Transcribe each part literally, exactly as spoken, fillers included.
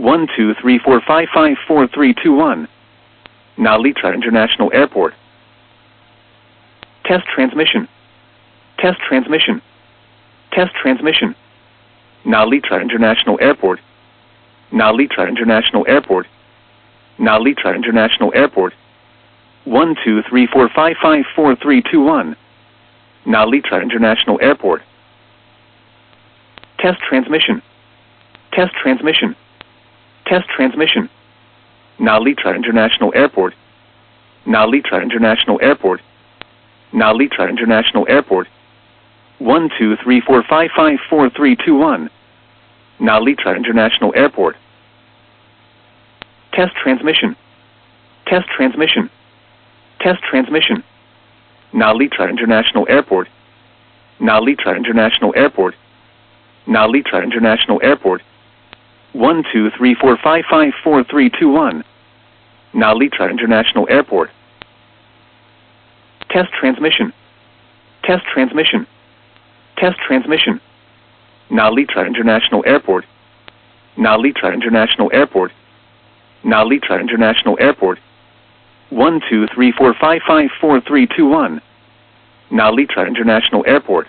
one two three four five five four three two one. Narita International Airport. Test transmission. Test transmission. Test transmission. Narita International Airport. Narita International Airport. Narita International Airport. one two three four five five four three two one. Narita International Airport. Test transmission. Test transmission. Test transmission. Narita International Airport. Narita International Airport. Narita International Airport. one two three four five five four three two one. Narita International Airport. Test transmission. Test transmission. Test transmission. Narita International Airport. Narita International Airport. Narita International Airport. one two three four five five four three two one. Narita International Airport. Test transmission. Test transmission. Test transmission. Narita International Airport. Narita International Airport. Narita International Airport. one two three four five five four three two one. Narita International Airport.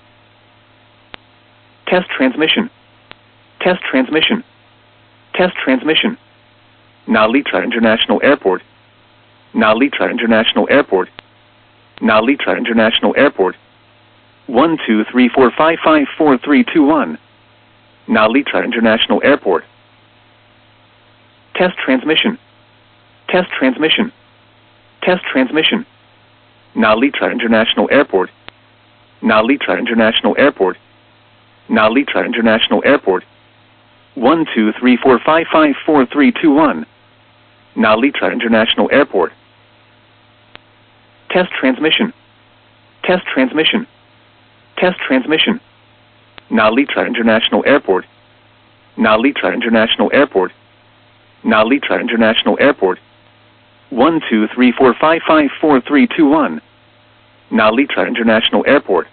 Test transmission. Test transmission. Test transmission. Narita International Airport. Narita International Airport. Narita International Airport. one two three four five five four three two one. Narita International Airport. Test transmission. Test transmission. Test transmission. Narita International Airport. Narita International Airport. Narita International Airport. one two three four five five four three two one. Narita International Airport. Test transmission. Test transmission. Test transmission. Narita International Airport. Narita International Airport. Narita International Airport. one two three four five five four three two one. Narita International Airport.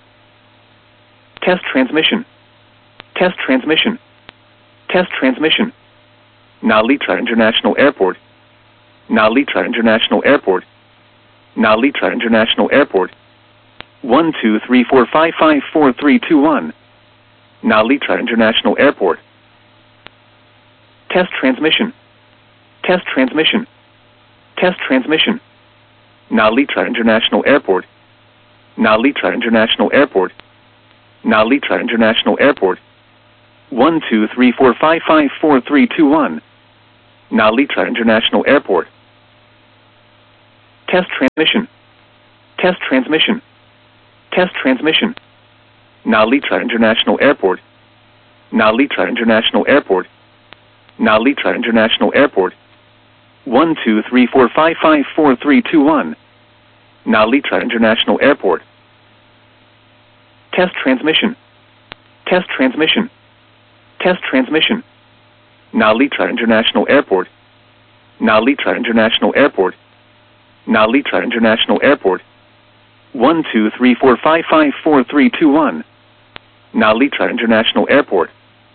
Test transmission. Test transmission. Test transmission. Narita International Airport. Narita International Airport. Narita International Airport. one two three four five five four three two one. Narita International Airport. Test transmission. Test transmission. Test transmission. Narita International Airport. Narita International Airport. Narita International Airport. one two three four five five four three two one. Narita International Airport. Test transmission. Test transmission. Test transmission. Narita International Airport. Narita International Airport. Narita International Airport. one two three four five five four three two one. Narita International Airport. Test transmission. Test transmission. Test transmission. Narita International Airport. Narita International Airport. Narita International Airport. one two three four five five four three two one. Narita International Airport.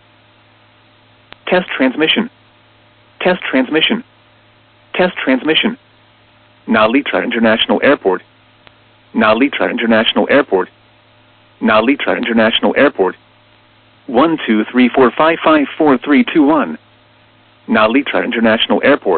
Test transmission. Test transmission. Test transmission. Narita International Airport. Narita International Airport. Narita International Airport. one two three four five five four three two one. Narita International Airport.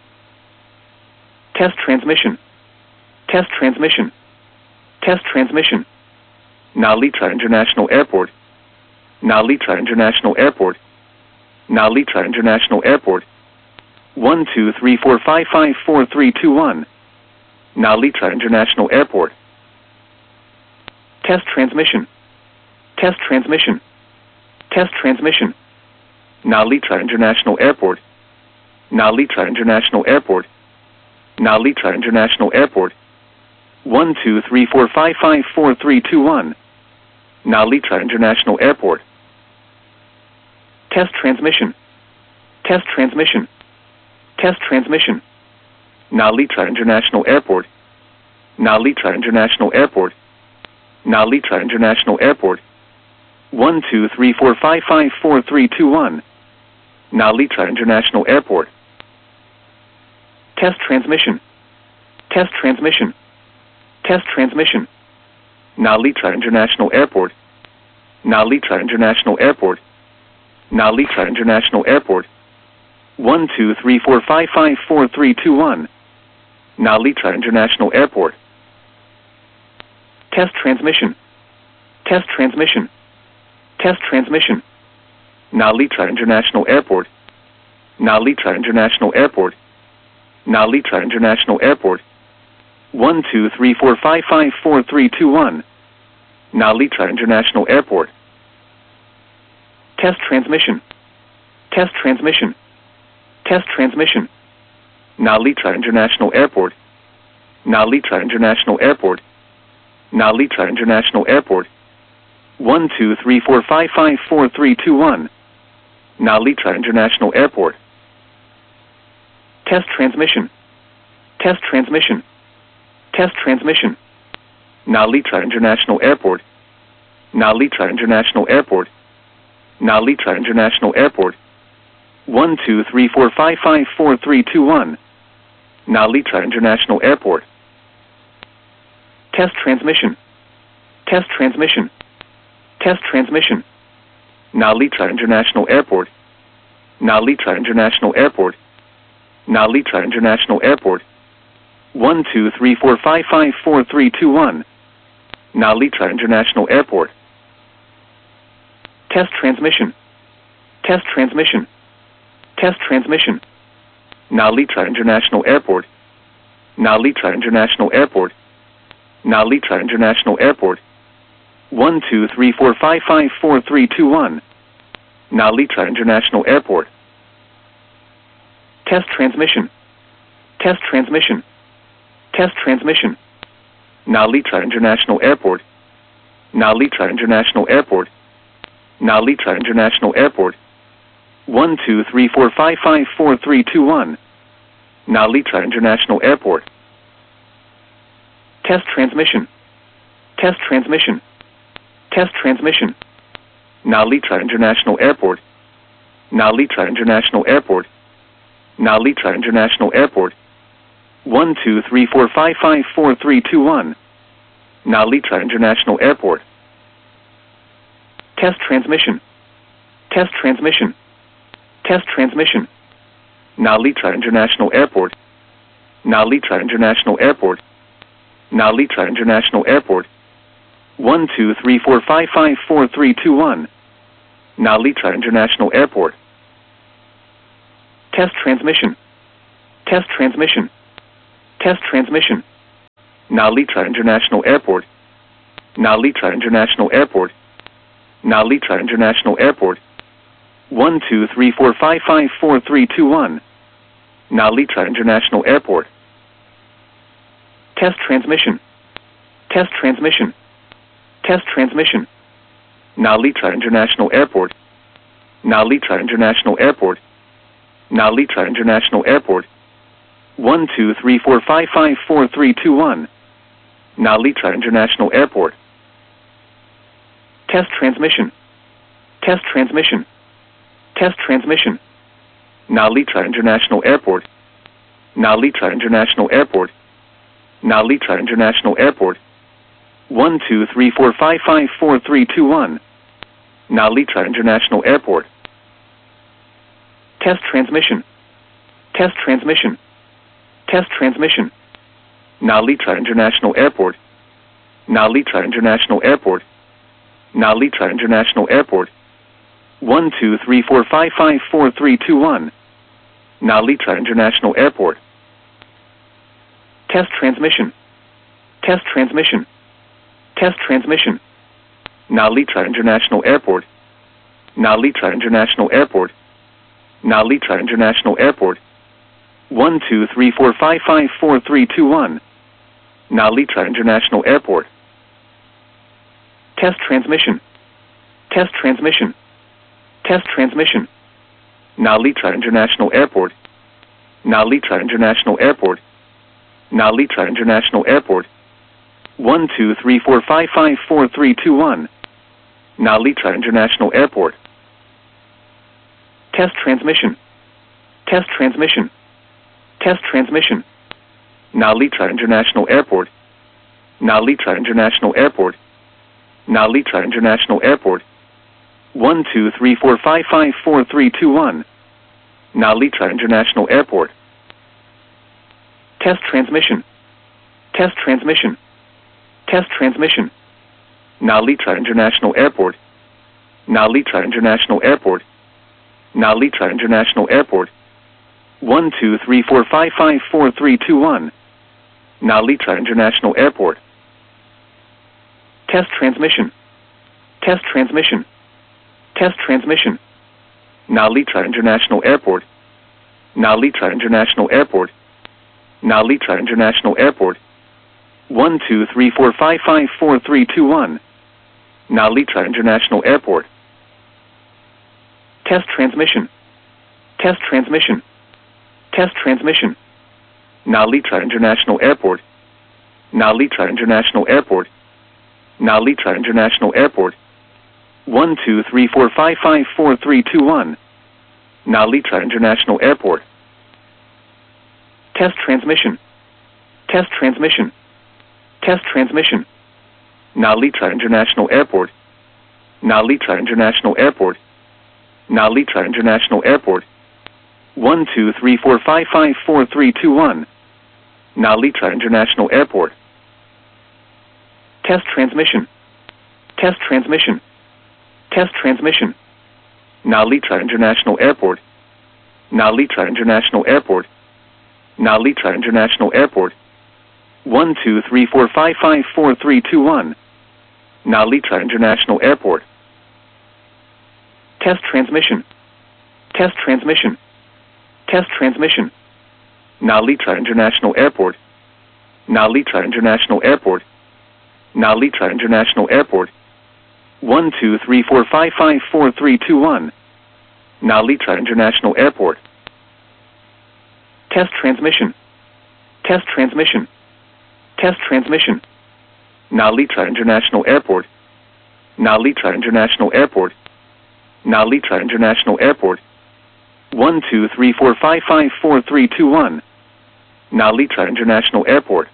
Test transmission. Test transmission. Test transmission. Narita International Airport. Narita International Airport. Narita International Airport. one two three four five five four three two one. Narita International Airport. Test transmission. Test transmission. Test transmission. Narita International Airport. Narita International Airport. Narita International Airport. one two three four five five four three two one. Narita International Airport. Test transmission. Test transmission. Test transmission. Narita International Airport. Narita International Airport. Narita International Airport. one two three four five five four three two one. Nalitra International Airport. Test transmission. Test transmission. Test transmission. Nalitra International Airport. Nalitra International Airport. Nalitra International Airport. one two three four five five four three two one. Nalitra International Airport. Test transmission. Test transmission. Test transmission. Nalitra International Airport. Nalitra International Airport. Nalitra International Airport. one two three four five five four three two one. Nalitra International Airport. Test transmission. Test transmission. Test transmission. Nalitra International Airport. Nalitra International Airport. Nalitra International Airport. one two three four five five four three two one. Nalitra International Airport. Test transmission. Test transmission. Test transmission. Nalitra International Airport. Nalitra International Airport. Nalitra International Airport. one two three four five five four three two one. Nalitra International Airport. Test transmission. Test transmission. Test transmission. Nalitra International Airport. Nalitra International Airport. Nalitra International Airport. one two three four five five four three two one. Nalitra International Airport. Test transmission. Test transmission. Test transmission. Nalitra International Airport. Nalitra International Airport. Nalitra International Airport. one two three four five five four three two one. Nalitra International Airport. Test transmission. Test transmission. Test transmission. Nalitra International Airport. Nalitra International Airport. Nalitra International Airport. one two three four five five four three two one. Nalitra International Airport. Test transmission. Test transmission. Test transmission. Nalitra International Airport. Nalitra International Airport. Nalitra International Airport. one two three four five five four three two one. Nalitra International Airport. Test transmission. Test transmission. Test transmission. Nalitra International Airport. Nalitra International Airport. Nalitra International Airport. one two three four five five four three two one. Nalitra International Airport. Test transmission. Test transmission. Test transmission. Nalitra International Airport. Nalitra International Airport. Nalitra International Airport. one two three four five five four three two one. Nalitra International Airport. Test transmission. Test transmission. Test transmission. Nalitra International Airport. Nalitra International Airport. Nalitra International Airport. one two three four five five four three two one. Nalitra International Airport. Test transmission. Test transmission. Test transmission. Nalitra International Airport. Nalitra International Airport. Nalitra International Airport. one two three four five five four three two one. Nalitra International Airport. Test transmission. Test transmission. Test transmission. Nalitra International Airport. Nalitra International Airport. Nalitra International Airport. one two three four five five four three two one. Nalitra International Airport. Test transmission. Test transmission. Test transmission. Nalitra International Airport. Nalitra International Airport. Nalitra International Airport. one two three four five five four three two one. Nalitra International Airport. Test transmission. Test transmission. Test transmission. Nalitra International Airport. Nalitra International Airport. Nalitra International Airport. one two three four five five four three two one. Nalitra International Airport. Test Test transmission. Test transmission. Test transmission. Nalitra International Airport. Nalitra International Airport. Nalitra International Airport. one two three four five five four three two one. Nalitra International Airport. Test transmission. Test transmission. Test transmission. Nalitra International Airport. Nalitra International Airport. Nalitra International Airport. one two three four five five four three two one. Nalitra International Airport. Test transmission. Test transmission. Test transmission. Nalitra International Airport. Nalitra International Airport. Nalitra International Airport. one two three four five five four three two one. Nalitra International Airport. Test transmission. Test transmission. Test transmission. Nalitra International Airport. Nalitra International Airport. Nalitra International Airport. one two three four five five four three two one. Nalitra International Airport. Test transmission. Test transmission. Test transmission. Nalitra International Airport. Nalitra International Airport. Nalitra International Airport. one two three four five five four three two one. Nalitra International Airport. Test transmission. Test transmission. Test transmission. Nalitra International Airport. Nalitra International Airport. Nalitra International Airport. one two three four five five four three two one. Nalitra International Airport. Test transmission. Test transmission. Test transmission. Nalitra International Airport. Nalitra International Airport. Nalitra International Airport. one two three four five five four three two one. Nalitra International Airport. Test transmission. Test transmission. Test transmission. Nalitra International Airport. Nalitra International Airport. Nalitra International Airport. one two three four five five four three two one. Nalitra International Airport.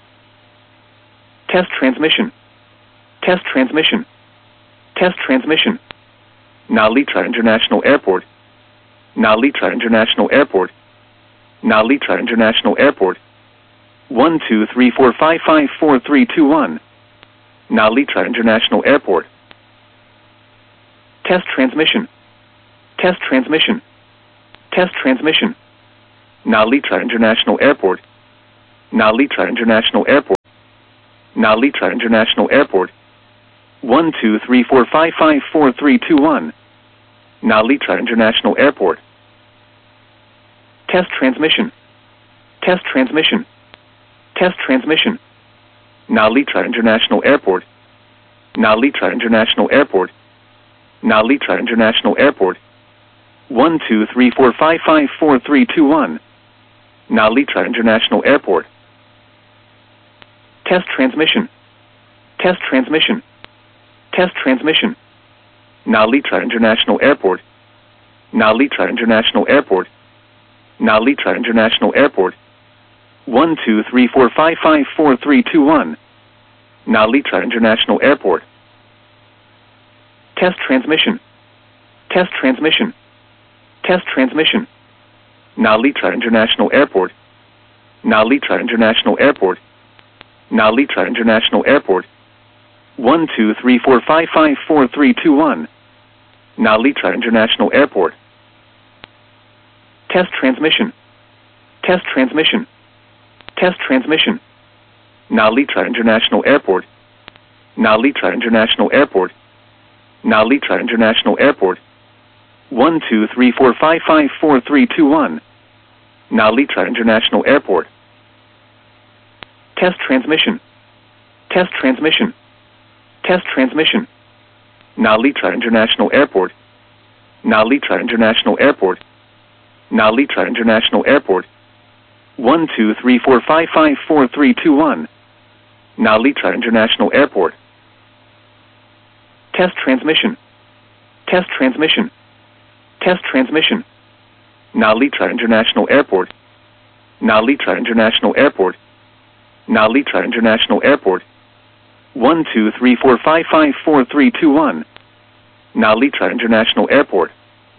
Test transmission. Test transmission. Test transmission. Nalitra International Airport. Nalitra International Airport. Nalitra International Airport. one two three four five five four three two one. Nalitra International Airport. Test transmission. Test transmission. Test transmission. Nalitra International Airport. Nalitra International Airport. Nalitra International Airport. one two three four five five four three two one. Nalitra International Airport. Test transmission. Test transmission. Test transmission. Nalitra International Airport. Nalitra International Airport. Nalitra International Airport. one two three four five five four three two one. Nalitra International Airport. Test transmission. Test transmission. Test transmission. Nalitra International Airport. Nalitra International Airport. Nalitra International Airport. one two three four five five four three two one. Nalitra International Airport. Test transmission. Test transmission. Test transmission. Nalitra International Airport. Nalitra International Airport. Nalitra International Airport. one two three four five five four three two one. Nalitra International Airport. Test transmission. Test transmission. Test transmission. Nalitra International Airport. Nalitra International Airport. Nalitra International Airport. one two three four five five four three two one. Nalitra International Airport. Test transmission. Test transmission. Test transmission. Nalitra International Airport. Nalitra International Airport. Nalitra International Airport. one two three four five five four three two one. Nalitra International Airport. Test transmission. Test transmission. Test transmission. Nalitra International Airport. Nalitra International Airport. Nalitra International Airport. one two three four five five four three two one. Nalitra International Airport.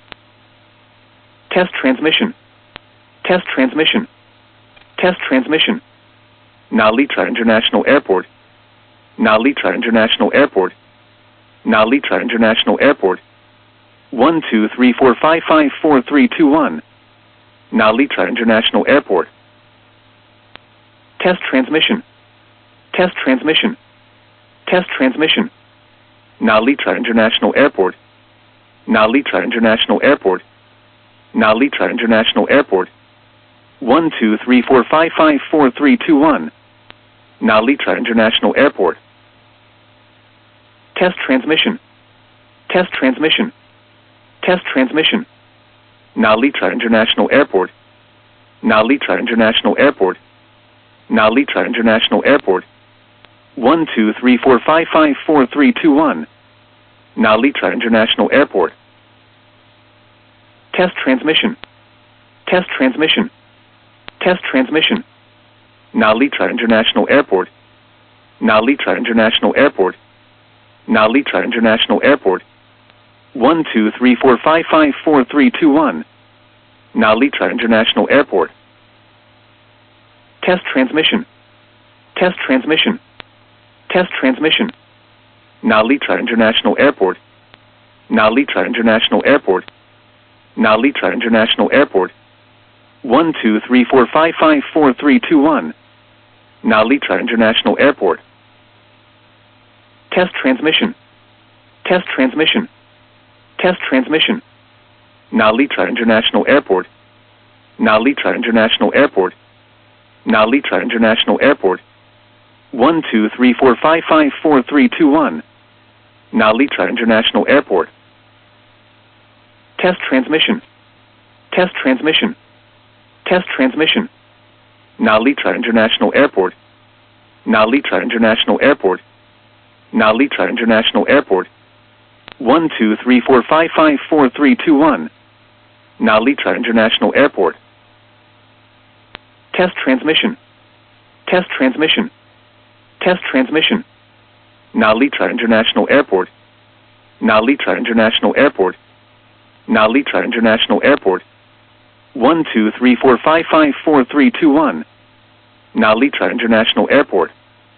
Test transmission. Test transmission. Test transmission. Nalitra International Airport. Nalitra International Airport. Nalitra International Airport. one two three four five five four three two one. Nalitra International Airport. Test transmission. Test transmission. Test transmission. Nalitra International Airport. Nalitra International Airport. Nalitra International Airport. one two three four five five four three two one. Nalitra International Airport. Test transmission. Test transmission. Test transmission. Nalitra International Airport. Nalitra International Airport. Nalitra International Airport. one two three four five five four three two one. Nalitra International Airport. Test transmission. Test transmission. Test transmission. Nalitra International Airport. Nalitra International Airport. Nalitra International Airport. one two three four five five four three two one. Nalitra International Airport. Test transmission. Test transmission. Test transmission. Nalitra International Airport. Nalitra International Airport. Nalitra International Airport. one two three four five five four three two one. Nalitra International Airport. Test transmission. Test transmission. Test transmission. Nalitra International Airport. Nalitra International Airport. Nalitra International Airport. one two three four five five four three two one. Nalitra International Airport. Test transmission. Test transmission. Test transmission. Nalitra International Airport. Nalitra International Airport. Nalitra International Airport. one two three four five five four three two one. Nalitra International Airport. Test transmission. Test transmission. Test transmission. Nalitra International Airport. Nalitra International Airport. Nalitra International Airport. one two three four five five four three two one. Nalitra International Airport.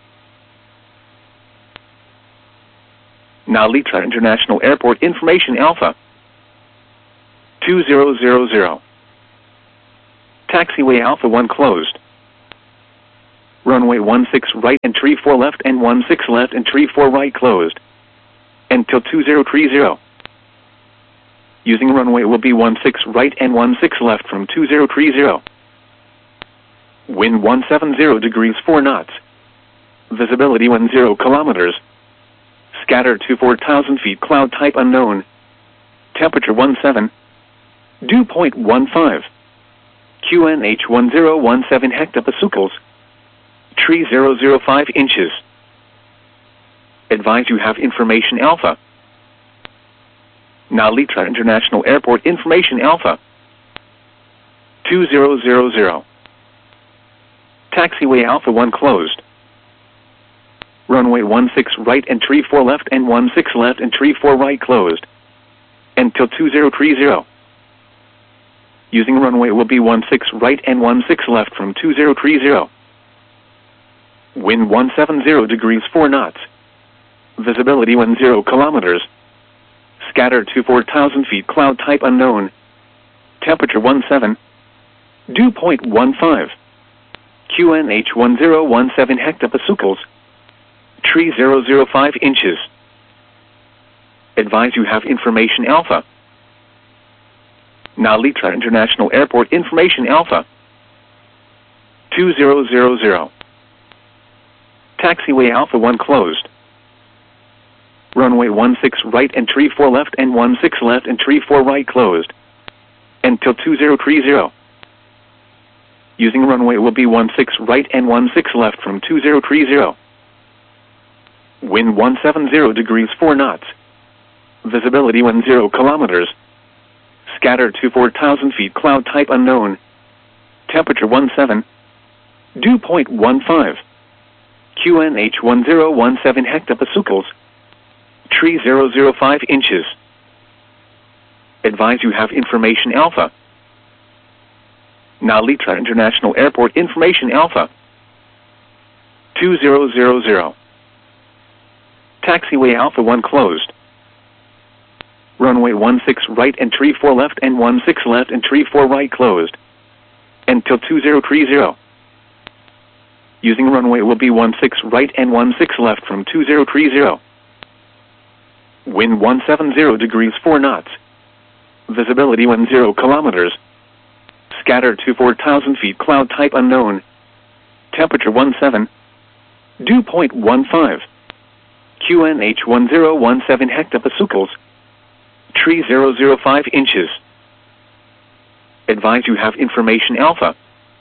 Nalitra International Airport Information Alpha. two zero zero zero. Taxiway Alpha one closed. Runway one six right and tree four left and one six left and tree four right closed. Until two zero three zero. Using runway will be one six right and one six left from two zero three zero. Wind one seven zero degrees four knots. Visibility one zero kilometers. Scatter to four thousand feet, cloud type unknown. Temperature one seven. Dew point one five. Q N H one zero one seven hectopascals. Tree zero zero five inches. Advise you have information Alpha. Nalitra International Airport Information Alpha. two zero zero zero. Taxiway Alpha one closed. Runway one six right and tree four left and one six left and tree four right closed. Until two zero three zero. Using runway will be one six right and one six left from two zero three zero. Wind one seven zero degrees four knots. Visibility one zero kilometers. Scatter to four thousand feet, cloud type unknown. Temperature one seven. Dew point one five. Q N H one zero one seven hectopascals. Tree zero zero five inches. Advise you have information Alpha. Nalitra International Airport Information Alpha. two zero zero zero. Taxiway Alpha one closed. Runway one six right and tree four left and one six left and tree four right closed. Until two zero three zero. Using runway will be one six right and one six left from two zero three zero. Wind one seven zero degrees four knots. Visibility one zero kilometers. Scatter to four thousand feet. Cloud type unknown. Temperature one seven. Dew point one five. Q N H one zero one seven hectopascals. Tree zero zero five inches. Advise you have information alpha. Nalitra International Airport information alpha. two zero zero zero. Taxiway Alpha one closed. Runway one six right and tree four left and one six left and tree four right closed. Until two zero three zero. Using runway will be one six right and one six left from two zero three zero. Wind one seven zero degrees four knots. Visibility one zero kilometers. Scatter to four thousand feet. Cloud type unknown. Temperature one seven. Dew point one five. Q N H one zero one seven hectopascals. Tree zero zero five inches. Advise you have information alpha.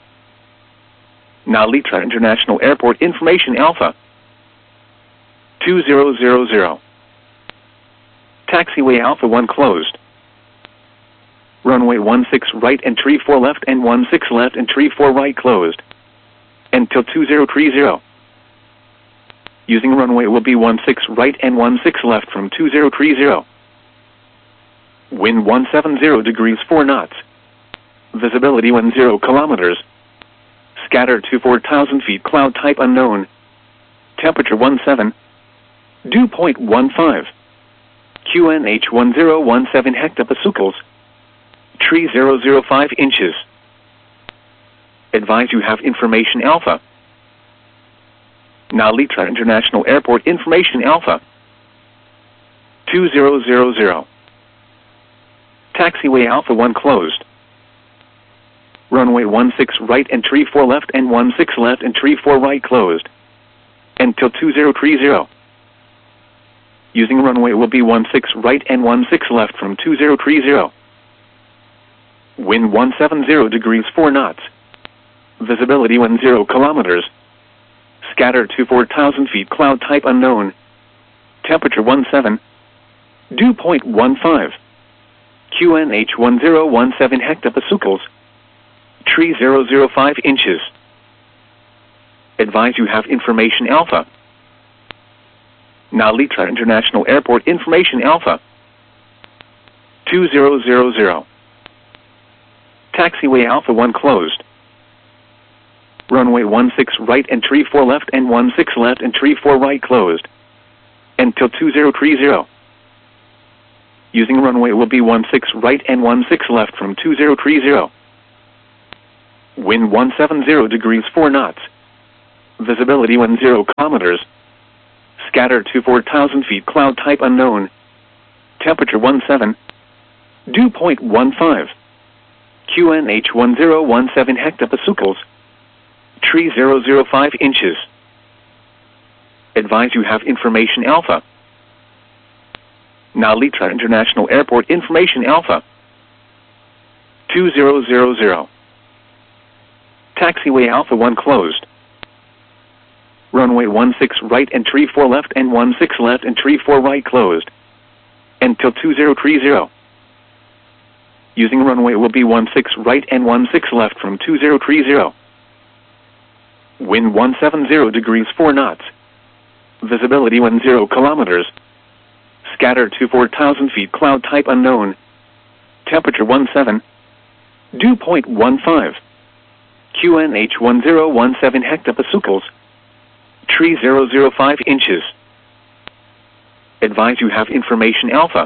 Nalitra International Airport information alpha. two zero zero zero. Taxiway Alpha one closed. Runway one six right and tree four left and one six left and tree four right closed. Until two zero three zero. Using runway will be one six right and one six left from two zero three zero. Wind one seven zero degrees four knots. Visibility one zero kilometers. Scatter to four thousand feet. Cloud type unknown. Temperature one seven. Dew point one five. Q N H one zero one seven hectopascals. Tree zero zero five inches. Advise you have information alpha. Nalitra International Airport information alpha. two zero zero zero. Taxiway Alpha one closed. Runway one six right and tree four left and one six left and tree four right closed. Until two zero three zero. Using runway will be one six right and one six left from two zero three zero. Wind one seven zero degrees four knots. Visibility one zero kilometers. Scatter to four thousand feet. Cloud type unknown. Temperature one seven. Dew point one five. Q N H one zero one seven hectopascals. Tree zero zero five inches. Advise you have information alpha. Nalitra International Airport information alpha. two zero zero zero. Taxiway Alpha one closed. Runway one six right and tree four left and one six left and tree four right closed. Until two zero three zero. Using runway will be one six right and one six left from two zero three zero. Wind one seven zero degrees four knots. Visibility one zero kilometers. Scatter to four thousand feet. Cloud type unknown. Temperature one seven. Dew point one five. Q N H one zero one seven hectopascals. Tree zero zero five inches. Advise you have information alpha. Nalitra International Airport information alpha. two zero zero zero. Taxiway Alpha one closed. Runway one six right and tree four left and one six left and tree four right closed. Until two zero three zero. Using runway will be one six right and one six left from two zero three zero. Wind one seven zero degrees four knots. Visibility one zero kilometers. Scatter to four thousand feet. Cloud type unknown. Temperature one seven. Dew point one five. Q N H one zero one seven hectopascals. Tree zero zero five inches. Advise you have information alpha.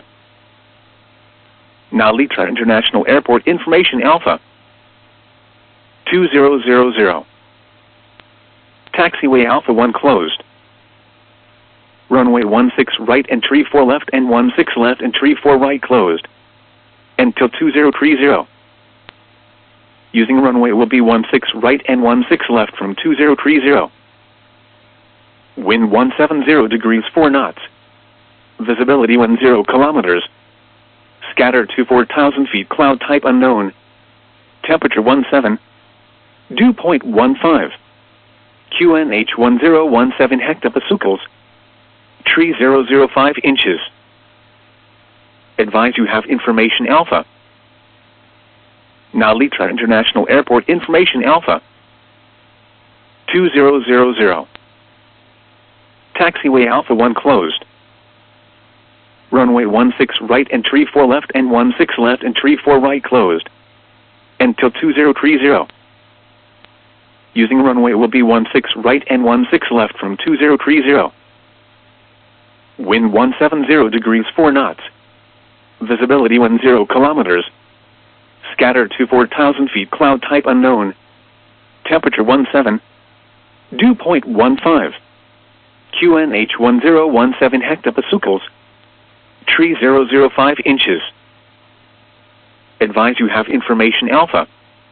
Nalitra International Airport information alpha. two zero zero zero. Taxiway Alpha one closed. Runway one six right and tree four left and one six left and tree four right closed. Until two zero three zero. Using runway will be one six right and one six left from two zero three zero. Wind one seven zero degrees four knots. Visibility one zero kilometers. Scatter to four thousand feet. Cloud type unknown. Temperature one seven. Dew point one five. Q N H one zero one seven hectopascals. Tree zero zero five inches. Advise you have information alpha. Now Litra International Airport information Alpha. two thousand. Taxiway Alpha one closed. Runway one six right and tree four left and one six left and tree four right closed. Until two thousand thirty. Using runway will be one six right and one six left from two thousand thirty. Wind one seven zero degrees four knots. Visibility one zero kilometers. Scatter to four thousand feet, cloud type unknown. Temperature one seven. Dew point one five. Q N H one zero one seven hectopascals. Tree zero zero five inches. Advise you have information Alpha.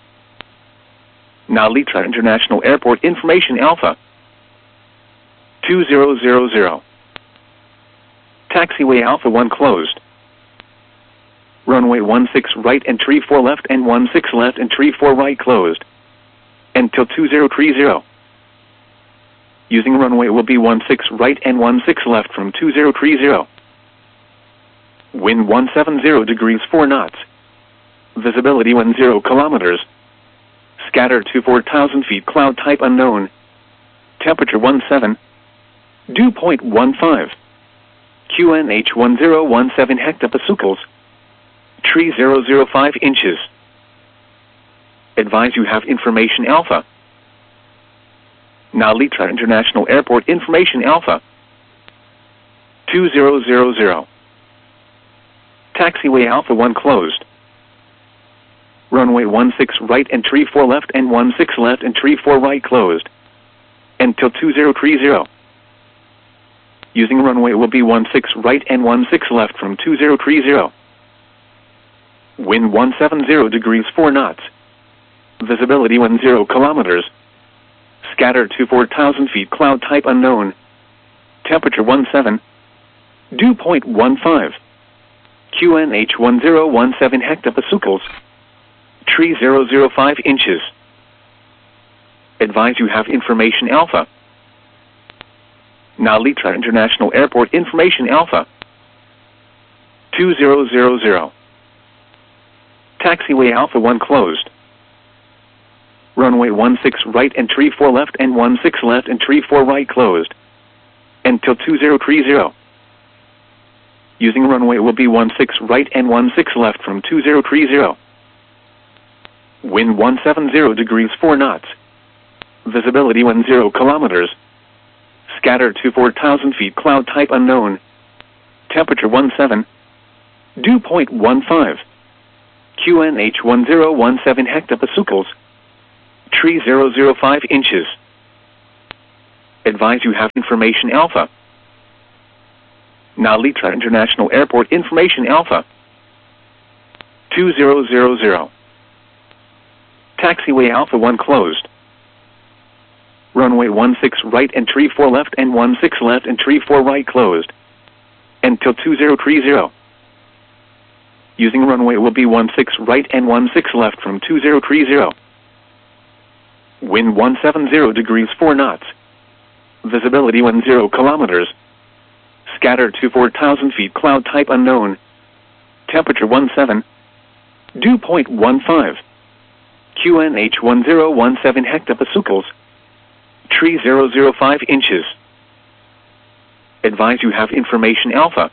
Now Litra International Airport information Alpha. two thousand. Taxiway Alpha one closed. Runway one six right and tree four left and one six left and tree four right closed. Until two thousand thirty. Using runway will be one six right and one six left from two thousand thirty. Wind one seven zero degrees four knots. Visibility one zero kilometers. Scatter to four thousand feet, cloud type unknown. Temperature one seven. Dew point one five. Q N H one zero one seven hectopascals. Tree zero zero five inches. Advise you have information Alpha. Now Litra International Airport information Alpha. two thousand. Taxiway Alpha one closed. Runway one six right and tree four left and one six left and tree four right closed. Until two thousand thirty. Using runway will be one six right and one six left from two thousand thirty. Wind one seven zero degrees four knots. Visibility one zero kilometers. Scatter to four thousand feet, cloud type unknown. Temperature one seven. Dew point one five. Q N H one zero one seven hectopascals. Tree zero zero five inches. Advise you have information Alpha. Now Litra International Airport information Alpha. two thousand. Taxiway Alpha one closed. Runway one six right and tree four left and one six left and tree four right closed. Until two thousand thirty. Using runway will be one six right and one six left from two thousand thirty. Wind one seven zero degrees four knots. Visibility one zero kilometers. Scatter to four thousand feet, cloud type unknown. Temperature one seven. Dew point one five. Q N H one zero one seven hectopascals. Tree zero zero five inches. Advise you have information Alpha. Now Litra International Airport information Alpha. two thousand. Taxiway Alpha one closed. Runway one six right and tree four left and one six left and tree four right closed. Until two thousand thirty. Using runway will be one six right and one six left from two thousand thirty. Wind one seven zero degrees four knots. Visibility one zero kilometers. Scatter to four thousand feet, cloud type unknown. Temperature one seven. Dew point one five. Q N H one zero one seven hectopascals. Tree zero zero five inches. Advise you have information Alpha.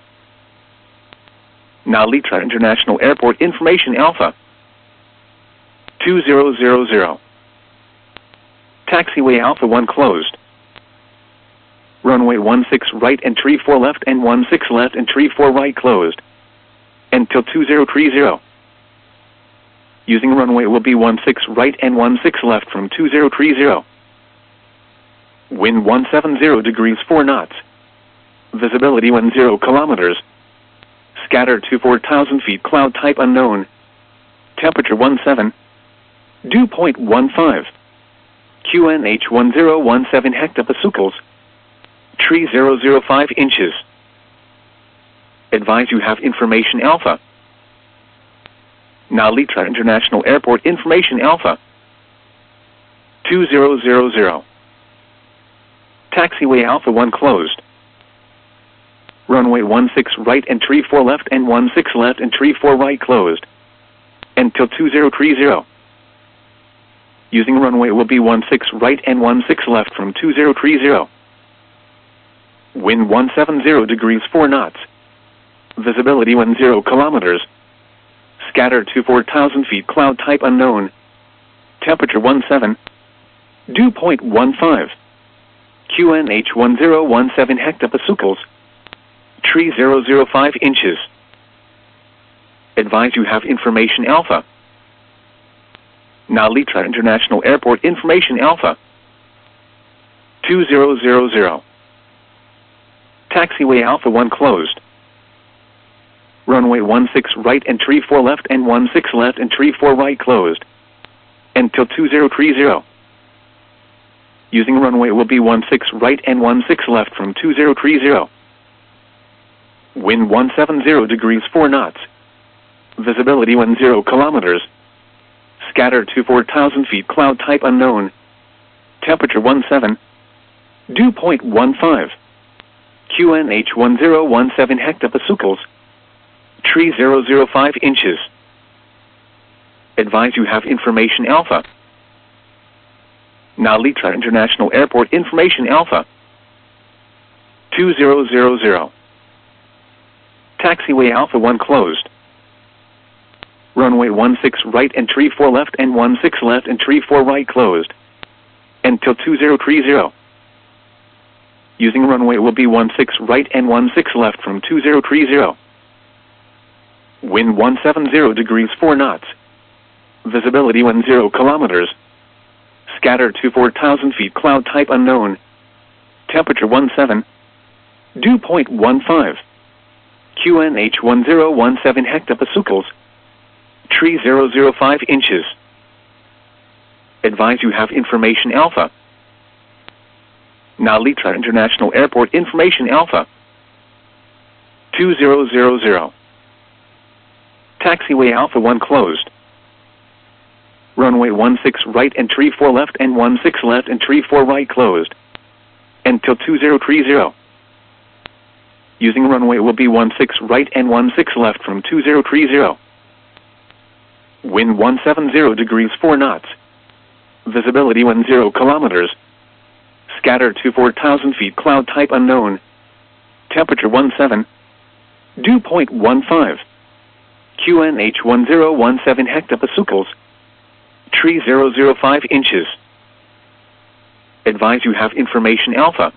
Now Litra International Airport information Alpha. two thousand. Taxiway Alpha one closed. Runway one six right and tree four left and one six left and tree four right closed. Until two thousand thirty. Using runway will be one six right and one six left from two thousand thirty. Wind one seven zero degrees four knots. Visibility one zero kilometers. Scatter to four thousand feet, cloud type unknown. Temperature one seven. Dew point one five. Q N H one zero one seven hectopascals. Tree zero zero five inches. Advise you have information Alpha. Now Litra International Airport information Alpha. two thousand. Taxiway Alpha one closed. Runway one six right and tree four left and one six left and tree four right closed. until two zero three zero. Using runway will be one six right and one six left from two zero three zero. Wind one seven zero degrees four knots. Visibility one zero kilometers. Scatter to four thousand feet, cloud type unknown. Temperature one seven. Dew point one five. Q N H one zero one seven hectopascals. Tree zero zero five inches. Advise you have information alpha. Now Litra International Airport information alpha. two zero zero zero. Taxiway Alpha one closed. Runway one six right and tree four left and one six left and tree four right closed. Until two zero three zero. Using runway will be one six right and one six left from two zero three zero. Wind one seven zero degrees four knots. Visibility one zero kilometers. Scatter to four thousand feet, cloud type unknown. Temperature one seven. Dew point one five. Q N H one zero one seven hectopascals. Tree zero zero five inches. Advise you have information alpha. Now Litra International Airport information alpha. two zero zero zero. Taxiway Alpha one closed. Runway one six right and tree four left and one six left and tree four right closed. Until two zero three zero. Using runway will be one six right and one six left from two zero three zero. Wind one seven zero degrees four knots. Visibility one zero kilometers. Scatter to four thousand feet, cloud type unknown. Temperature one seven. Dew point one five. Q N H one zero one seven hectopascals. Tree zero zero five inches. Advise you have information alpha. Now Litra International Airport information alpha. two zero zero zero. Taxiway Alpha one closed. Runway one six right and tree four left and one six left and tree four right closed. Until two zero three zero. Using runway will be one six right and one six left from two zero three zero. Wind one seven zero degrees four knots. Visibility one zero kilometers. Scatter to four thousand feet, cloud type unknown. Temperature one seven. Dew point one five. Q N H one zero one seven hectopascals. Tree zero zero five inches. Advise you have information alpha.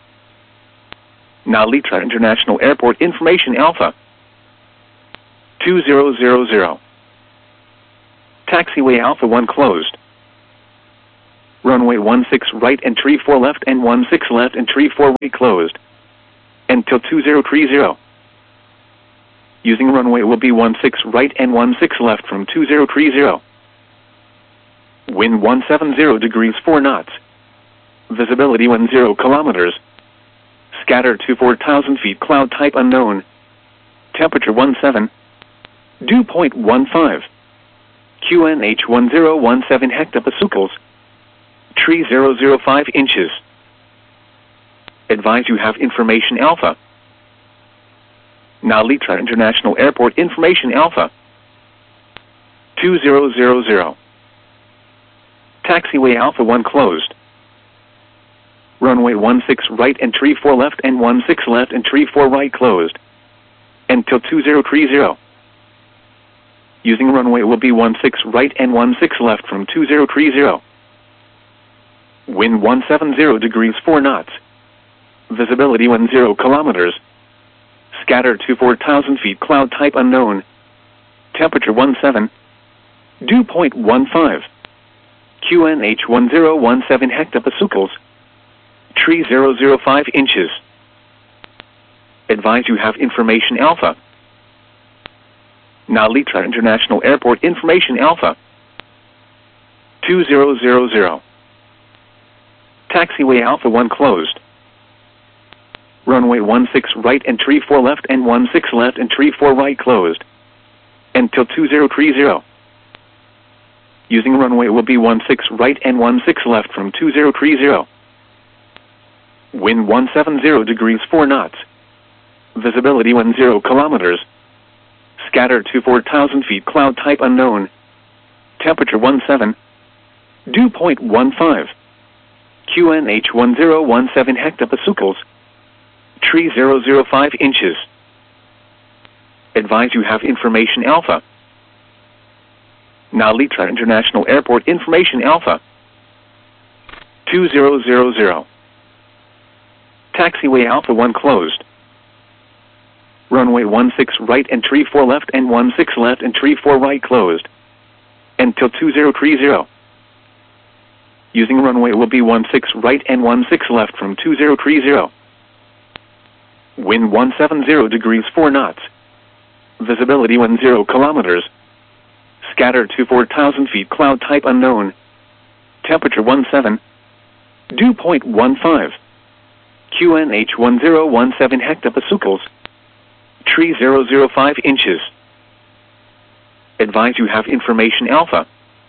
Now Litra International Airport information alpha. two zero zero zero. Taxiway Alpha one closed. Runway one six right and tree four left and one six left and tree four right closed. Until two zero three zero. Using runway will be one six right and one six left from two zero three zero. Wind one seven zero degrees four knots. Visibility one zero kilometers. Scatter to four thousand feet, cloud type unknown. Temperature one seven. Dew point one five. Q N H one zero one seven hectopascals. Tree zero zero five inches. Advise you have information alpha. Now Litra International Airport information alpha. two zero zero zero. Taxiway Alpha one closed. Runway one six right and tree four left and one six left and tree four right closed. Until two zero three zero. Using runway will be one six right and one six left from two zero three zero. Wind one seven zero degrees four knots. Visibility one zero kilometers. Scatter to four thousand feet, cloud type unknown. Temperature one seven. Dew point one five. Q N H one zero one seven hectopascals. Tree zero zero five inches. Advise you have information alpha. Now Litra International Airport information alpha. two zero zero zero. Taxiway Alpha one closed. Runway one six right and tree four left and one six left and tree four right closed. Until two zero three zero. Using runway will be one six right and one six left from two zero three zero. Wind one seven zero degrees four knots. Visibility one zero kilometers. Scatter to four thousand feet. Cloud type unknown. Temperature one seven. Dew point one five. Q N H one zero one seven hectopascals. Tree zero zero five inches. Advise you have information alpha. Now Litra International Airport information alpha. two zero zero zero. Taxiway Alpha one closed. Runway one six right and tree four left and one six left and tree four right closed. Until two zero three zero. Using runway will be one six right and one six left from two zero three zero. Wind one seven zero degrees four knots. Visibility one zero kilometers. Scatter to four thousand feet. Cloud type unknown. Temperature one seven. Dew point one five. Q N H one zero one seven hectopascals. Tree zero zero five inches. Advise you have information alpha.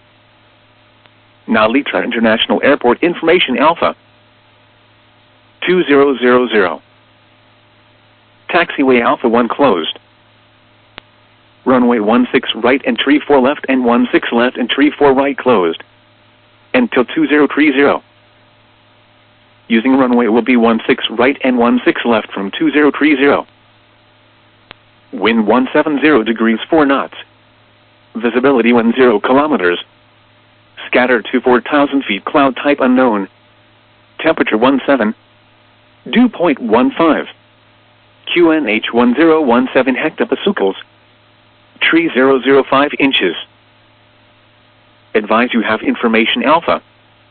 Now Litra International Airport information alpha. two zero zero zero. Taxiway Alpha one closed. Runway one six right and tree four left and one six left and tree four right closed. Until two zero three zero. Using runway will be one six right and one six left from two zero three zero. Wind one seven zero degrees four knots. Visibility one zero kilometers. Scatter to four thousand feet. Cloud type unknown. Temperature one seven. Dew point one five. Q N H one zero one seven hectopascals. Tree zero zero five inches. Advise you have information alpha.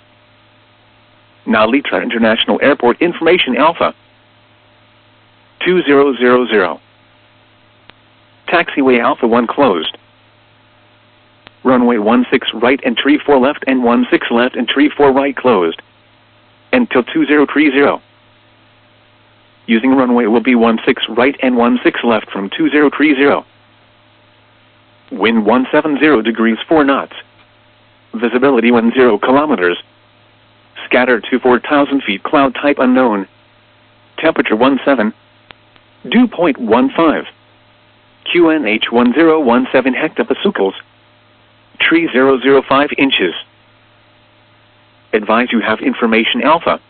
Now Litra International Airport information alpha. two zero zero zero. Taxiway Alpha one closed. Runway one six right and tree four left and one six left and tree four right closed. Until two zero three zero. Using runway will be one six right and one six left from two zero three zero. Wind one seven zero degrees four knots. Visibility one zero kilometers. Scatter to four thousand feet. Cloud type unknown. Temperature one seven. Dew point one five. Q N H one zero one seven hectopascals. Tree zero zero five inches. Advise you have information alpha.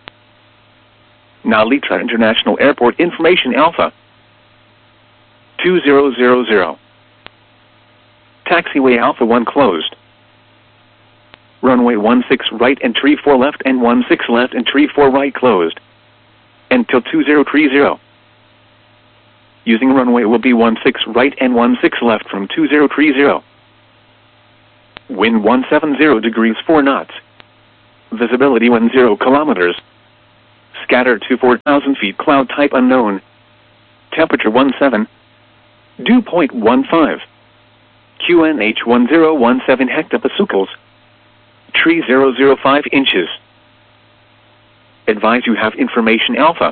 Now Litra International Airport information alpha. two zero zero zero. Taxiway Alpha one closed. Runway one six right and tree four left and one six left and tree four right closed. Until two zero three zero. Using runway will be one six right and one six left from two zero three zero. Wind one seven zero degrees four knots. Visibility one zero kilometers. Scatter to four thousand feet. Cloud type unknown. Temperature one seven. Dew point one five. Q N H one zero one seven hectopascals. Tree zero zero five inches. Advise you have information alpha.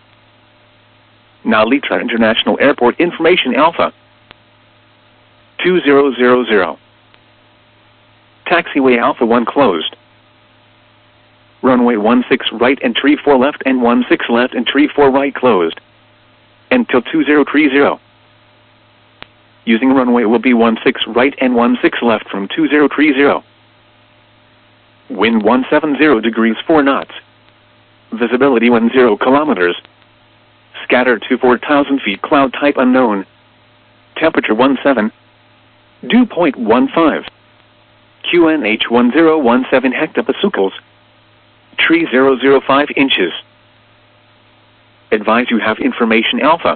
Now Litra International Airport information alpha. two zero zero zero. Taxiway Alpha one closed. Runway one six right and tree four left and one six left and tree four right closed. Until two zero three zero. Using runway will be one six right and one six left from two zero three zero. Wind one seven zero degrees four knots. Visibility one zero kilometers. Scatter to four thousand feet. Cloud type unknown. Temperature one seven. Dew point one five. Q N H one zero one seven hectopascals. Tree zero zero five inches. Advise you have information alpha.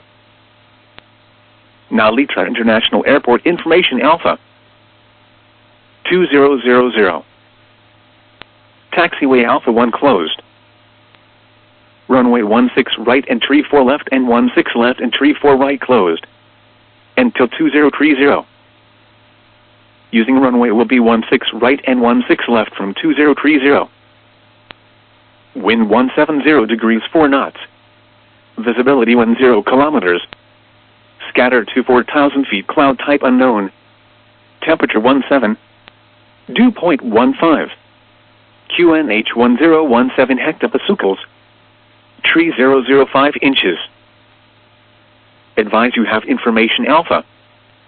Now Litra International Airport information alpha. two zero zero zero. Taxiway Alpha one closed. Runway one six right and tree four left and one six left and tree four right closed. Until two zero three zero. Using runway will be one six right and one six left from two zero three zero. Wind one seven zero degrees four knots. Visibility one zero kilometers. Scatter to four thousand feet. Cloud type unknown. Temperature one seven. Dew point one five. Q N H one zero one seven hectopascals. Tree zero zero five inches. Advise you have information alpha.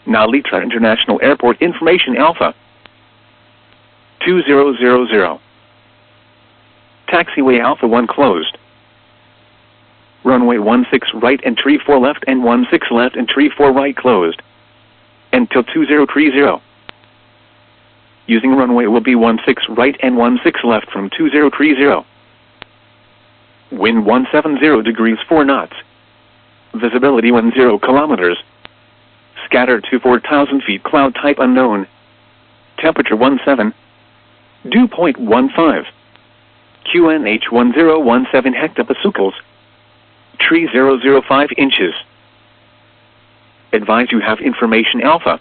Now Litra International Airport information Alpha. two zero zero zero. Taxiway Alpha one closed. Runway one six right and tree four left and one six left and tree four right closed. Until two zero three zero. Using runway will be one six right and one six left from two zero three zero. Wind one seven zero degrees four knots. Visibility one zero kilometers. Scattered to four thousand feet, cloud type unknown. Temperature one seven. Dew point one five. Q N H one zero one seven hectopascals. Tree zero zero five inches. Advise you have information Alpha.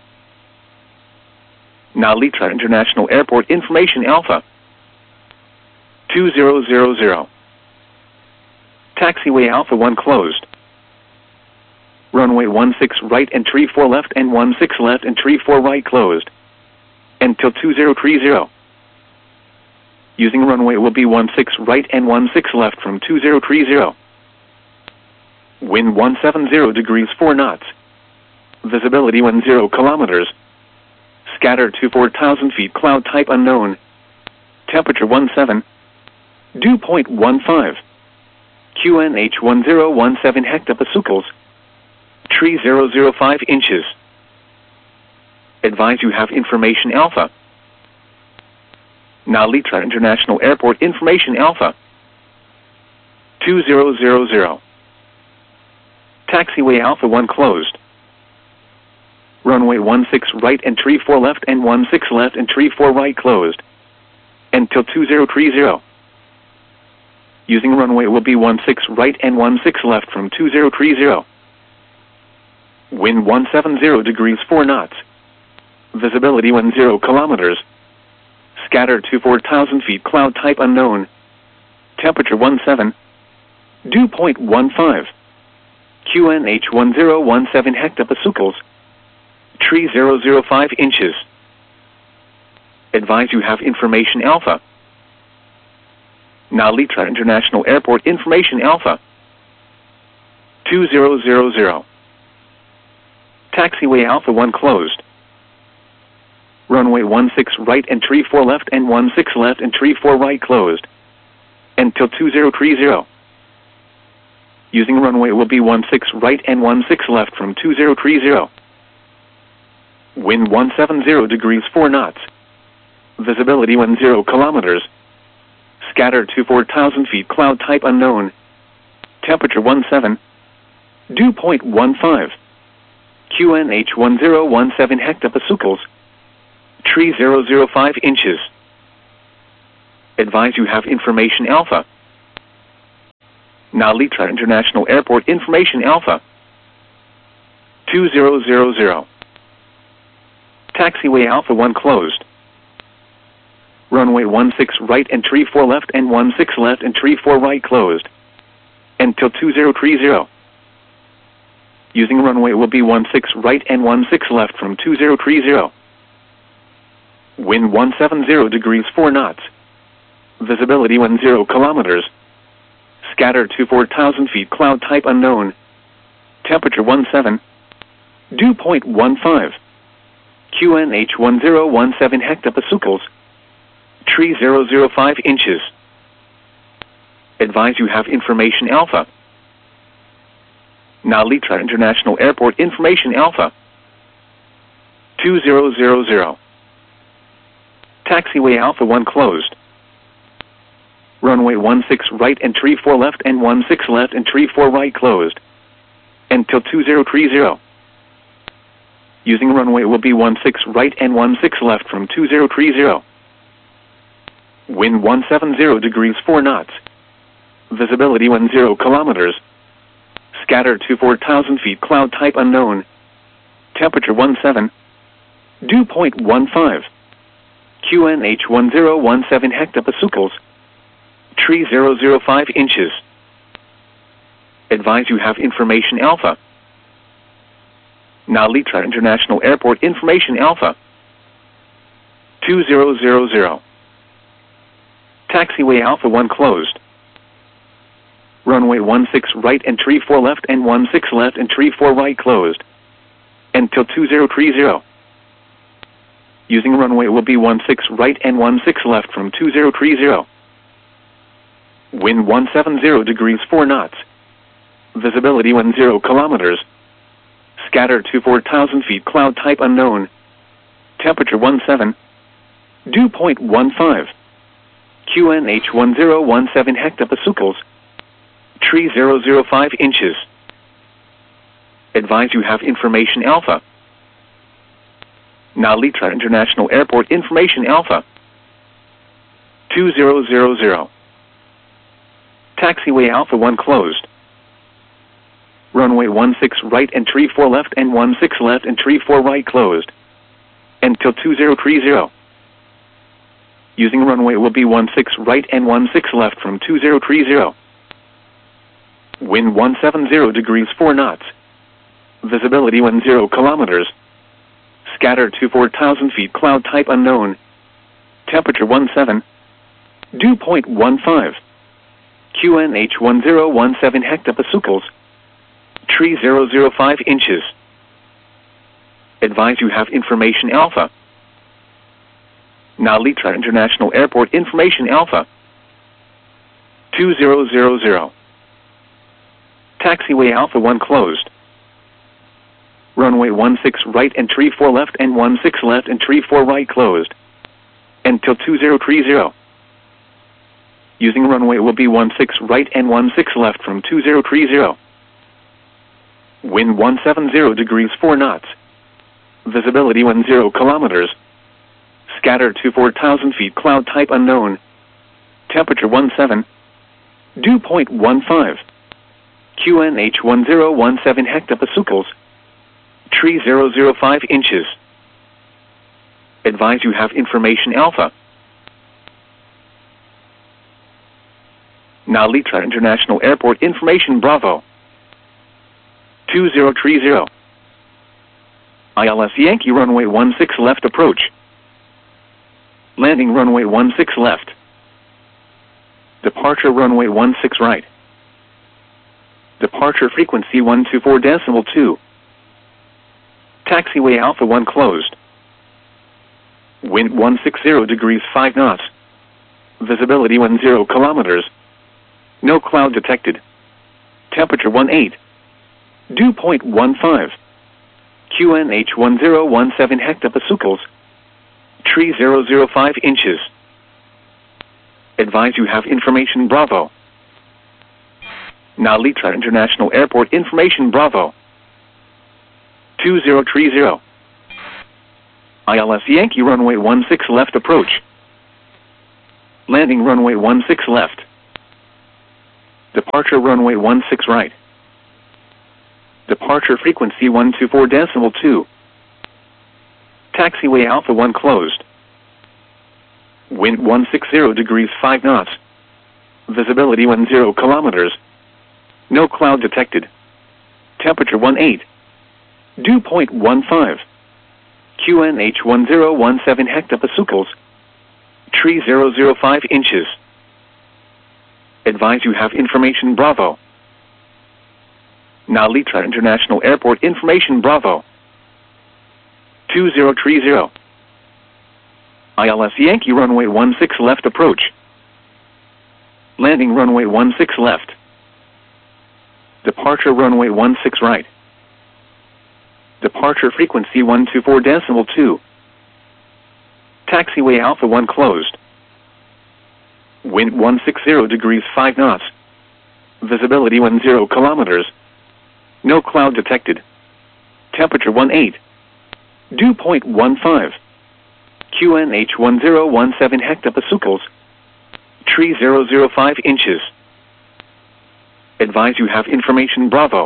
Now Litra International Airport information Alpha. two zero zero zero. Taxiway Alpha one closed. Runway one six right and tree four left and one six left and tree four right closed. Until two zero three zero. Using runway will be one six right and one six left from two zero three zero. Wind one seven zero degrees four knots. Visibility one zero kilometers. Scattered to four thousand feet, cloud type unknown. Temperature one seven. Dew point one five. Q N H one zero one seven hectopascals. Tree zero zero five inches. Advise you have information Alpha. Now Litra International Airport information Alpha. two zero zero zero. Taxiway Alpha one closed. Runway one six right and tree four left and one six left and tree four right closed. Until two zero three zero. Using runway will be one six right and one six left from two zero three zero. Wind one seven zero degrees four knots. Visibility one zero kilometers. Scattered to four thousand feet, cloud type unknown. Temperature one seven. Dew point one five. Q N H one zero one seven hectopascals. Tree zero zero five inches. Advise you have information Alpha. Now Litra International Airport information Alpha. two zero zero zero. Taxiway Alpha one closed. Runway one six right and tree four left and one six left and tree four right closed. Until two zero three zero. Using runway will be one six right and one six left from two zero three zero. Wind one seven zero degrees four knots. Visibility one zero kilometers. Scattered to four thousand feet, cloud type unknown. Temperature one seven. Dew point one five. Q N H one zero one seven hectopascals. Tree zero zero five inches. Advise you have information Alpha. Now Litra International Airport information Alpha. two zero zero zero. Taxiway Alpha one closed. Runway one six right and tree four left and one six left and tree four right closed. Until two zero three zero. Using runway will be one six right and one six left from two zero three zero. Wind one seven zero degrees four knots. Visibility one zero kilometers. Scattered to four thousand feet, cloud type unknown. Temperature one seven. Dew point one five. Q N H one zero one seven hectopascals. Tree zero zero five inches. Advise you have information Alpha. Now Litra International Airport information Alpha. two zero zero zero. Taxiway Alpha one closed. Runway one six right and tree four left and one six left and tree four right closed. Until two zero three zero. Using runway will be one six right and one six left from two zero three zero. Wind one seven zero degrees four knots. Visibility one zero kilometers. Scattered to four thousand feet, cloud type unknown. Temperature one seven. Dew point one five. Q N H one zero one seven hectopascals. Tree zero zero five inches. Advise you have information Alpha. Now Litra International Airport information Alpha. two zero zero zero. Taxiway Alpha one closed. Runway one six right and tree four left and one six left and tree four right closed. until two zero three zero. Using runway will be one six right and one six left from two zero three zero. Wind one seven zero degrees four knots. Visibility one zero kilometers. Scatter to four thousand feet, cloud type unknown. Temperature one seven. Dew point one five. Q N H one zero one seven hectopascals. Tree zero zero five inches. Advise you have information alpha. Now Litra International Airport information alpha. two zero zero zero. Taxiway Alpha one closed. Runway one six right and tree four left and one six left and tree four right closed. Until two zero three zero. Using runway will be one six right and one six left from two zero three zero. Wind one seven zero degrees four knots. Visibility one zero kilometers. Scatter to four thousand feet, cloud type unknown. Temperature one seven. Dew point one five. Q N H one zero one seven hectopascals. Tree zero zero five inches. Advise you have information alpha. Now Litra International Airport information alpha. two zero zero zero. Taxiway Alpha one closed. Runway one six right and tree four left and one six left and tree four right closed. Until two zero three zero. Using runway will be one six right and one six left from two zero three zero. Wind one seven zero degrees four knots. Visibility one zero kilometers. Scatter to four thousand feet, cloud type unknown. Temperature one seven. Dew point one five. Q N H one zero one seven hectopascals. Tree zero zero five inches. Advise you have information alpha. Now Litra International Airport information Bravo. two zero three zero. I L S Yankee runway one six left approach. Landing runway one six left. Departure runway one six right. Departure frequency one two four decimal two. Taxiway Alpha one closed. Wind one six zero degrees five knots. Visibility one zero kilometers. No cloud detected. Temperature one eight. Dew point one five. Q N H one zero one seven hectopascals. Tree zero zero five inches. Advise you have information Bravo. Now Litra International Airport information Bravo. two zero three zero. I L S Yankee runway one six left approach. Landing runway one six left. Departure runway one six right. Departure frequency one two four decimal two. Taxiway Alpha one closed. Wind one six zero degrees five knots. Visibility one zero kilometers. No cloud detected. Temperature one eight. Dew point one five. Q N H one zero one seven hectopascals. Tree zero zero five inches. Advise you have information Bravo. Now Litra International Airport information Bravo. two zero three zero. I L S Yankee runway one six left approach. Landing runway one six left. Departure runway one six right. Departure frequency one two four decimal two. Taxiway Alpha one closed. Wind one six zero degrees five knots. Visibility one zero kilometers. No cloud detected. Temperature one eight. Dew point one five. Q N H one zero one seven hectopascals. Tree zero zero five inches. Advise you have information Bravo.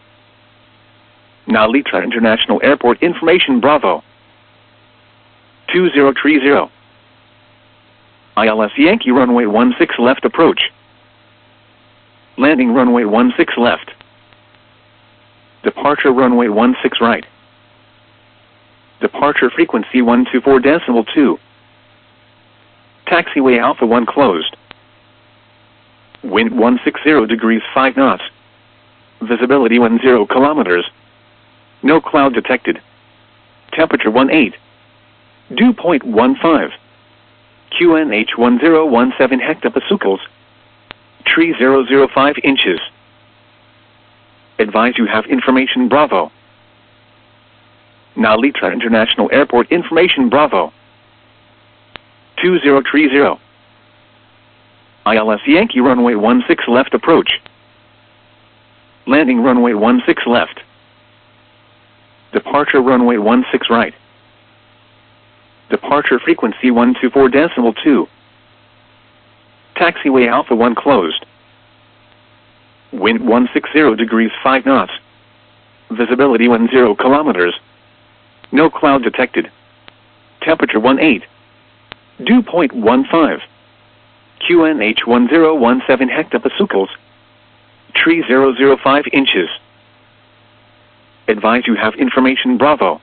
Now Litra International Airport information Bravo. two zero three zero. I L S Yankee runway one six left approach. Landing runway one six left. Departure runway one six right. Departure frequency one two four decimal two. Taxiway Alpha one closed. Wind one six zero degrees five knots. Visibility one zero kilometers. No cloud detected. Temperature eighteen. Dew point fifteen. Q N H one zero one seven hectopascals. Tree zero zero five inches. Advise you have information Bravo. Now Litra International Airport information Bravo. two zero three zero. I L S Yankee runway one six left approach. Landing runway one six left. Departure runway one six right. Departure frequency one two four decimal two. Taxiway Alpha one closed. Wind one sixty degrees five knots. Visibility one zero kilometers. No cloud detected. Temperature eighteen. Dew point fifteen. Q N H one zero one seven hectopascals. Tree zero zero five inches. Advise you have information Bravo.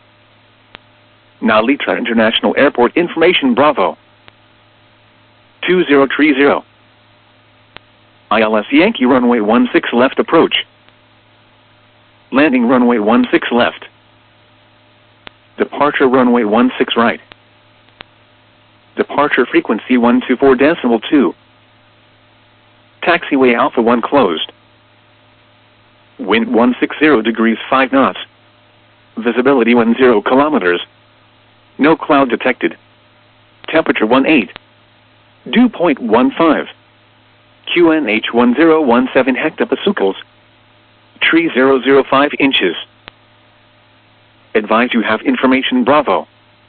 Now Litra International Airport information Bravo. two zero three zero. I L S Yankee runway one six left approach. Landing runway one six left. Departure runway one six right. Departure frequency one two four decimal two. Taxiway Alpha one closed. Wind one sixty degrees five knots. Visibility one zero kilometers. No cloud detected. Temperature eighteen. Dew point fifteen. Q N H one zero one seven hectopascals. Tree zero zero five inches. Advise you have information Bravo.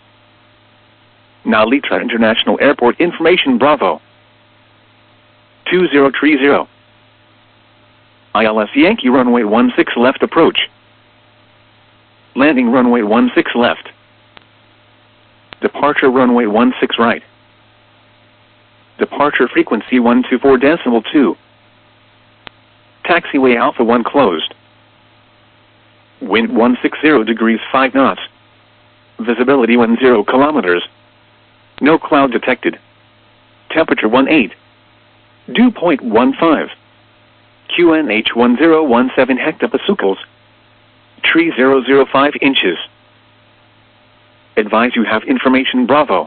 Now Litra International Airport information Bravo. two zero three zero. I L S Yankee runway one six left approach. Landing runway one six left. Departure runway one six right. Departure frequency one two four decimal two. Taxiway Alpha one closed. Wind one sixty degrees five knots. Visibility one zero kilometers. No cloud detected. Temperature eighteen. Dew point fifteen. Q N H one zero one seven hectopascals. Tree zero zero five inches. Advise you have information Bravo.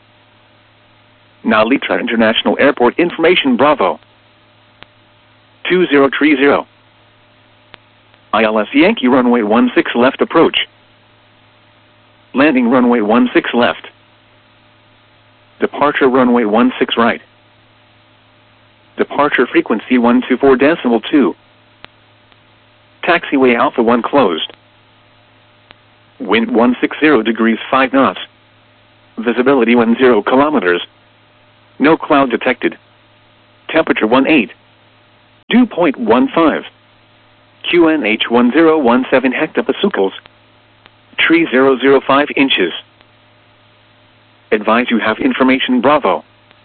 Now Litra International Airport information Bravo. two zero three zero. I L S Yankee runway one six left approach. Landing runway one six left. Departure runway one six right. Departure frequency one two four decimal two. Taxiway Alpha one closed. Wind one sixty degrees five knots. Visibility one zero kilometers. No cloud detected. Temperature eighteen. Dew point fifteen. Q N H one zero one seven hectopascals. Tree zero zero five inches. Advise you have information Bravo.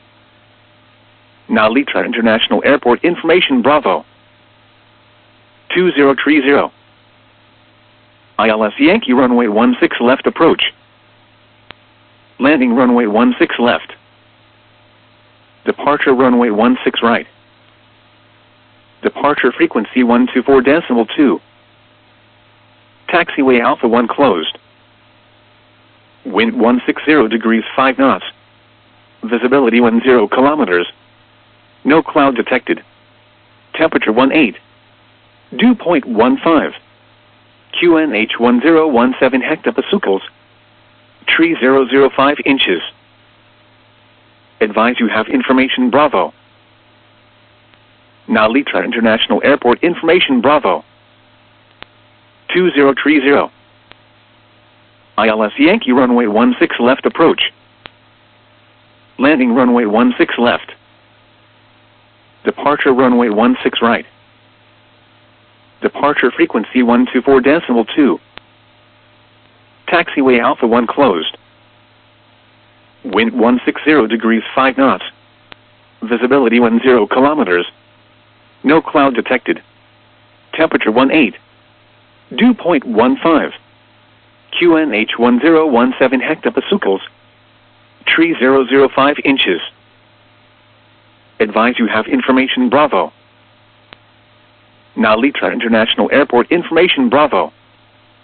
Now Litra International Airport information Bravo. two zero three zero. I L S Yankee runway one six left approach. Landing runway one six left. Departure runway one six right. Departure frequency one two four decimal two. Taxiway Alpha one closed. Wind one sixty degrees five knots. Visibility one zero kilometers. No cloud detected. Temperature eighteen. Dew point fifteen. Q N H one zero one seven hectopascals. Tree zero zero five inches. Advise you have information Bravo. Now Litra International Airport information Bravo. two zero three zero. I L S Yankee runway one six left approach. Landing runway one six left. Departure runway one six right. Departure frequency one two four decimal two. Taxiway Alpha one closed. Wind one sixty degrees five knots. Visibility one zero kilometers. No cloud detected. Temperature eighteen. Dew point fifteen. Q N H one zero one seven hectopascals. Tree zero zero five inches. Advise you have information Bravo. Now Litra International Airport information Bravo.